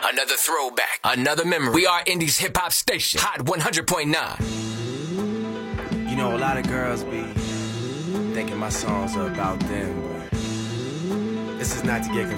Another throwback, another memory. We are Indie's hip hop station, Hot 100.9. You know, a lot of girls be thinking my songs are about them, but this is not to get